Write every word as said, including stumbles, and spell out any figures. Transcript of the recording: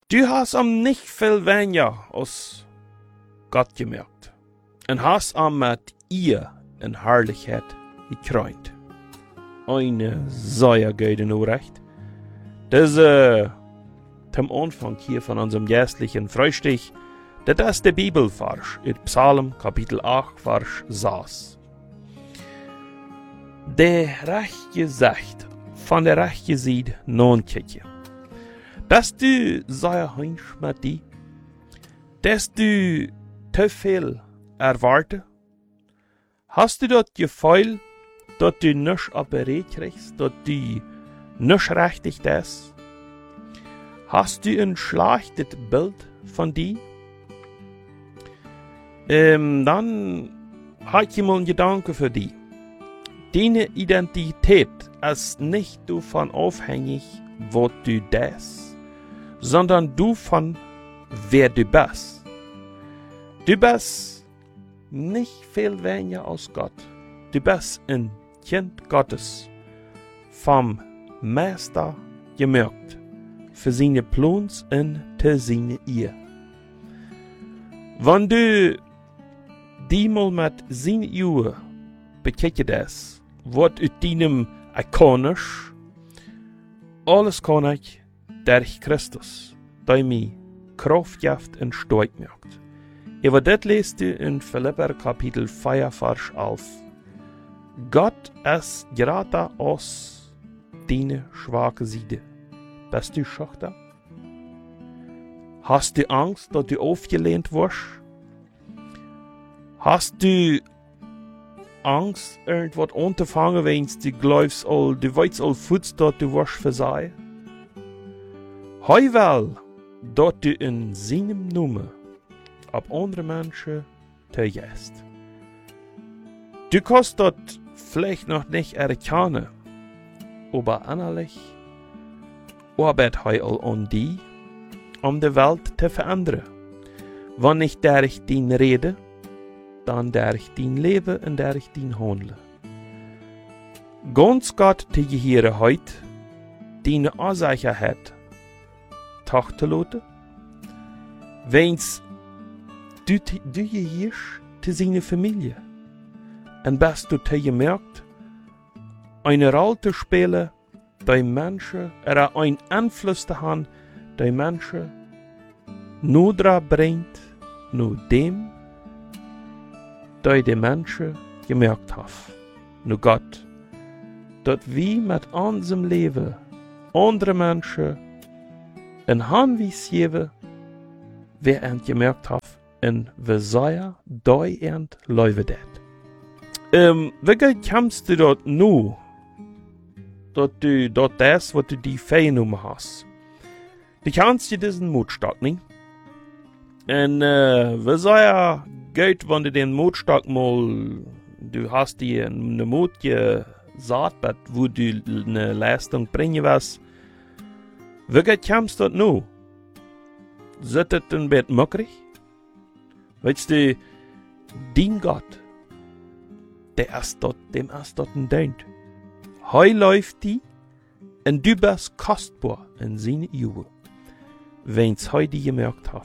Du hast am nicht viel weniger als Gott gemerkt. Und hast am mit ihr in Herrlichkeit gekrönt. Eine sehr gute Nachricht. Das ist äh, zum Anfang hier von unserem geistlichen Frühstück. Das ist der Bibelvers in Psalm Kapitel acht, Vers sechs. Der Rechte sagt, von der Rechte sieht non kijken. Dass du sehr heinsch mit die, dass du zu viel erwarte, hast du dort Gefühl, dass du nicht operiert kriegst, dass du nicht richtig das? Hast du ein schlechtes Bild von dir? Ähm, dann hat ich mal einen Gedanke für dich. Deine Identität ist nicht davon abhängig, wo du das, sondern davon, wer du bist. Du bist nicht viel weniger als Gott. Du bist ein Kind Gottes, vom Meister gemerkt, für seine Plans und für seine Ehe. Wenn du die mal mit seinen Augen bekijkt, wird aus deinem ikonisch alles kann ich durch Christus, der mir Kraft gibt und stark macht. Über das lest du in Philipper Kapitel vier, Vers elf. Gott ist gerade aus deine schwache Seite. Bist du schüchtern? Hast du Angst, dass du aufgelehnt wirst? Hast du Angst, irgendwas anzufangen, wenn du glaubst, all, du weißt all Fuß, dass du wirst versehen? Heu will, dass du in seinem Namen ab andere Menschen teilgehst. Du kannst das vielleicht noch nicht erkennen, aber innerlich arbeitet heu all an die, um die Welt zu verändern. Wenn ich durch den rede, dann durch dein Leben und durch dein Handeln. Ganz Gott te hier heute deine Unsicherheit tag zu lassen, wenn's du, du hier zu seiner Familie und bist du te gemerkt, eine Rolle zu spielen, die Menschen, oder einen Einfluss zu haben, die Menschen nur dran bringt, nur dem, die die Menschen gemerkt haben. Nur Gott, dass wir mit unserem Leben andere Menschen in Handwies geben, wer ent gemerkt haben, und wir sagen, die ent leuwe det. Ähm, wie kommst du dort nu, dass du dort das, was du die Feinummer hast? Du kannst dir diesen Mut starten, und äh, wir sagen, geht, wenn du den Mutstock mal, du hast dir eine Mut gesagt, wo du eine Leistung bringen willst, wie geht kommst du dort nu? Ist das ein bisschen möglich? Weißt du, dein Gott, der ist dort, dem ist dort ein Dent. Heu läuft die, und du bist kostbar in seine Augen, wenn's heu die gemerkt hat.